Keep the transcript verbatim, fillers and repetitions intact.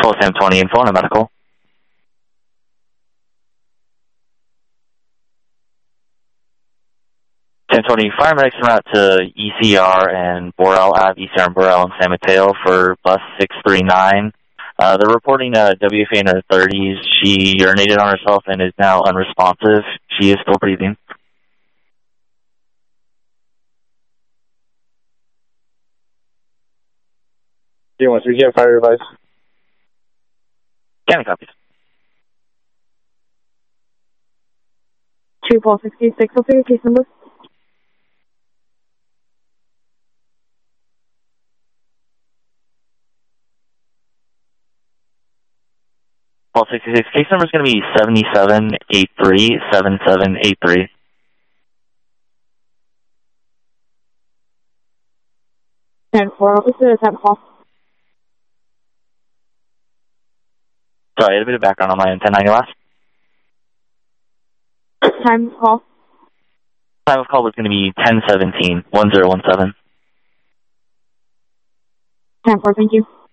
Sam twenty info on a medical. Sam twenty, paramedics en route to E C R and Borel Ave, E C R and Borel and San Mateo for bus six three nine. Uh, they're reporting a W F A in her thirties. She urinated on herself and is now unresponsive. She is still breathing. Do you want to get fire advice? County copies. Triple sixty-six, what's your case number? Well, sixty-six. Case number is going to be seventy-seven eighty-three, seventy-seven eighty-three. ten four, officer, ten call. Sorry, I had a bit of background on my end. ten ninety last. Time of call. Time of call was going to be ten seventeen, ten seventeen. ten four, thank you.